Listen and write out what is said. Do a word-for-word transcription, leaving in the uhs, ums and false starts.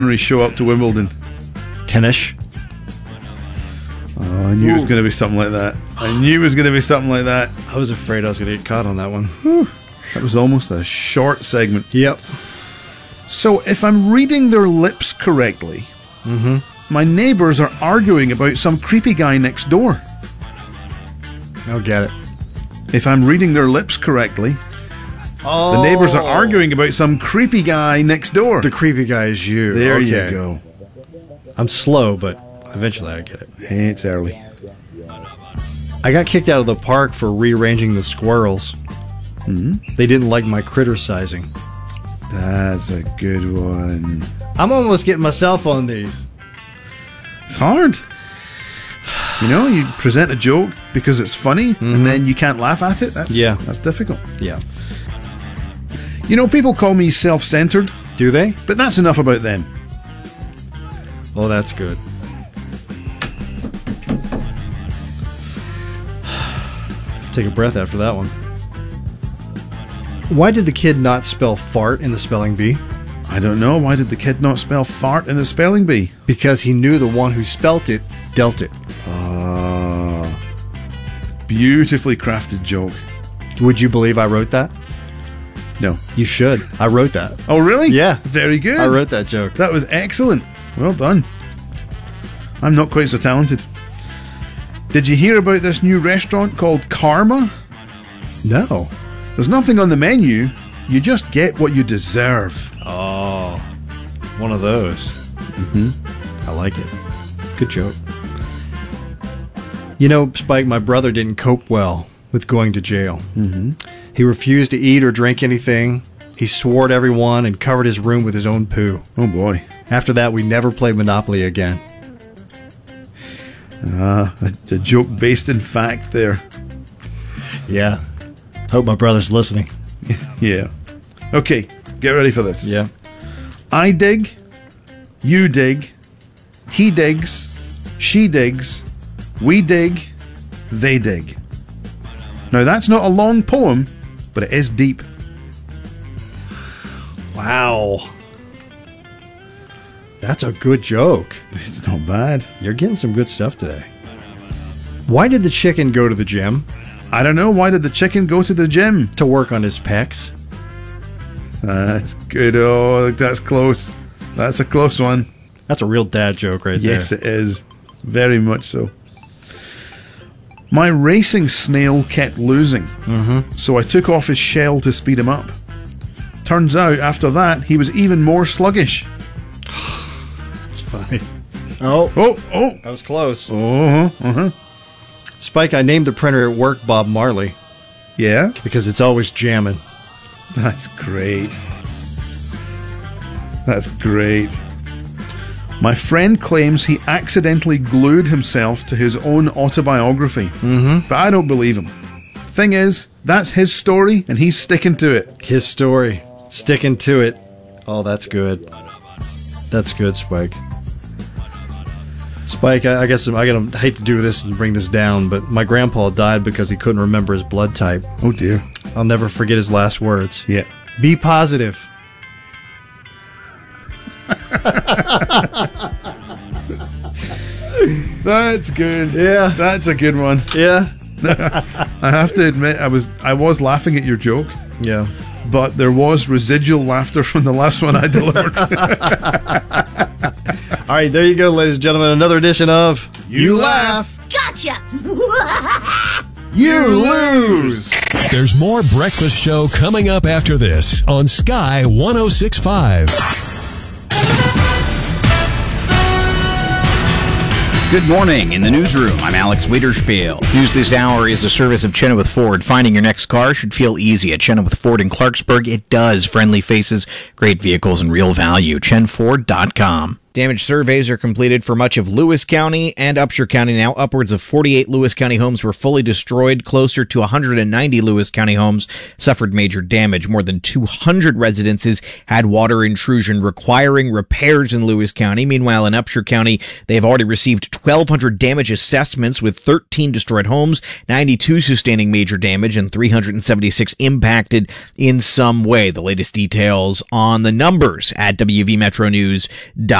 show up to Wimbledon? Tennis. Oh, I knew Ooh. it was going to be something like that. I knew it was going to be something like that. I was afraid I was going to get caught on that one. Whew. That was almost a short segment. Yep. So, if I'm reading their lips correctly, mm-hmm. my neighbours are arguing about some creepy guy next door. I'll get it. If I'm reading their lips correctly, oh. the neighbours are arguing about some creepy guy next door. The creepy guy is you. There okay. you go. I'm slow, but eventually I get it. Hey, it's early. I got kicked out of the park for rearranging the squirrels. Mm-hmm. They didn't like my criticizing. That's a good one. I'm almost getting myself on these. It's hard. You know, you present a joke because it's funny, mm-hmm. and then you can't laugh at it. That's, yeah. That's difficult. Yeah. You know, people call me self-centered. Do they? But that's enough about them. Oh, that's good. Take a breath after that one. Why did the kid not spell fart in the spelling bee? I don't know. Why did the kid not spell fart in the spelling bee? Because he knew the one who spelt it dealt it. Ah, beautifully crafted joke. Would you believe I wrote that? No. You should. I wrote that. Oh, really? Yeah. Very good. I wrote that joke. That was excellent. Well done. I'm not quite so talented. Did you hear about this new restaurant called Karma? No. There's nothing on the menu. You just get what you deserve. Oh, one of those. Mm-hmm. I like it. Good joke. You know, Spike, my brother didn't cope well with going to jail. Mm-hmm. He refused to eat or drink anything. He swore at everyone and covered his room with his own poo. Oh, boy. After that, we never played Monopoly again. Ah, uh, a, a joke based in fact there. Yeah. Hope my brother's listening. Yeah. Okay, get ready for this. Yeah. I dig, you dig, he digs, she digs, we dig, they dig. Now that's not a long poem, but it is deep. Wow. That's a good joke. It's not bad. You're getting some good stuff today. Why did the chicken go to the gym? I don't know. Why did the chicken go to the gym? To work on his pecs. That's good. Oh, that's close. That's a close one. That's a real dad joke right there. Yes, it is. Very much so. My racing snail kept losing, mm-hmm. so I took off his shell to speed him up. Turns out, after that, he was even more sluggish. That's funny. Oh. Oh, oh. That was close. Uh-huh, uh-huh. Spike, I named the printer at work Bob Marley. Yeah? Because it's always jamming. That's great. That's great. My friend claims he accidentally glued himself to his own autobiography. Mm-hmm. But I don't believe him. Thing is, that's his story, and he's sticking to it. His story. Sticking to it. Oh, that's good. That's good, Spike. Spike, I, I guess I gotta hate to do this and bring this down, but my grandpa died because he couldn't remember his blood type. Oh, dear. I'll never forget his last words. Yeah. Be positive. That's good. Yeah. That's a good one. Yeah. I have to admit, I was I was laughing at your joke. Yeah. But there was residual laughter from the last one I delivered. All right, there you go, ladies and gentlemen. Another edition of You Laugh. Gotcha. You lose. There's more Breakfast Show coming up after this on Sky one oh six point five. Good morning. In the newsroom, I'm Alex Wiederspiel. News this hour is a service of Chenoweth Ford. Finding your next car should feel easy. At Chenoweth Ford in Clarksburg, it does. Friendly faces, great vehicles, and real value. chen ford dot com. Damage surveys are completed for much of Lewis County and Upshur County now. Upwards of forty-eight Lewis County homes were fully destroyed. Closer to one hundred ninety Lewis County homes suffered major damage. More than two hundred residences had water intrusion requiring repairs in Lewis County. Meanwhile, in Upshur County, they have already received twelve hundred damage assessments with thirteen destroyed homes, ninety-two sustaining major damage, and three hundred seventy-six impacted in some way. The latest details on the numbers at W V Metro News dot com.